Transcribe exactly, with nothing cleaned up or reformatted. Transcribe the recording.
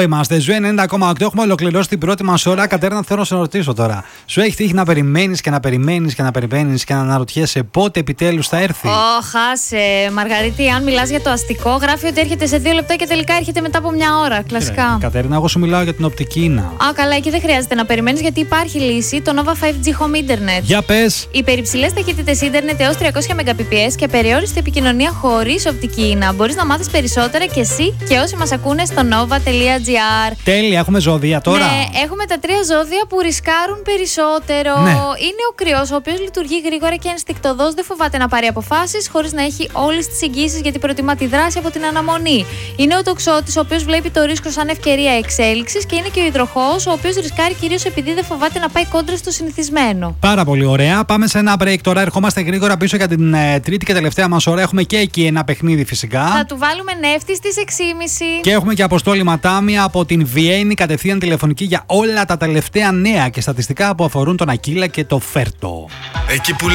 Είμαστε Ζου ενενήντα κόμμα οκτώ. Έχουμε ολοκληρώσει την πρώτη μας ώρα. Κατέρινα, θέλω να σε ρωτήσω τώρα. Σου έχει τύχει να περιμένεις και να περιμένεις και να περιμένεις και να αναρωτιέσαι πότε επιτέλους θα έρθει? Ω, oh, χάσε. Μαργαρίτη, αν μιλάς για το αστικό, γράφει ότι έρχεται σε δύο λεπτά και τελικά έρχεται μετά από μια ώρα. Κλασικά. Κύριε, Κατέρινα, εγώ σου μιλάω για την οπτική ίνα. Α, καλά, εκεί δεν χρειάζεται να περιμένεις γιατί υπάρχει λύση, το Nova φάιβ τζι Home Internet. Για πες. Υπερυψηλές ταχύτητες ίντερνετ έως τριακόσια Mbps και περιόριστη επικοινωνία χωρίς οπτική ίνα. Μπορείς να μάθεις περισσότερα και εσύ και όσοι μας ακούνε στο nova τελεία gr. Τέλεια, έχουμε ζώδια τώρα. Ναι, έχουμε τα τρία ζώδια που ρισκάρουν περισσότερο. Ναι. Είναι ο Κρυός, ο οποίος λειτουργεί γρήγορα και ενστικτωδώς, δεν φοβάται να πάρει αποφάσεις χωρίς να έχει όλες τις εγγύσεις γιατί προτιμά τη δράση από την αναμονή. Είναι ο Τοξότης, ο οποίος βλέπει το ρίσκο σαν ευκαιρία εξέλιξης και είναι και ο Υδροχόος, ο οποίος ρισκάρει κυρίως επειδή δεν φοβάται να πάει κόντρα στο συνηθισμένο. Πάρα πολύ ωραία. Πάμε σε ένα break τώρα. Ερχόμαστε γρήγορα πίσω για την ε, τρίτη και τελευταία μας ώρα. Έχουμε και εκεί ένα παιχνίδι φυσικά. Θα του βάλουμε νεύτη στις έξι και μισή. Και έχουμε και Αποστόλη Ματάμια από την Βιέννη, κατευθείαν τηλεφωνική για όλα τα τελευταία νέα και στατιστικά που αφορούν τον Ακύλα και το Φέρτο. Εκεί που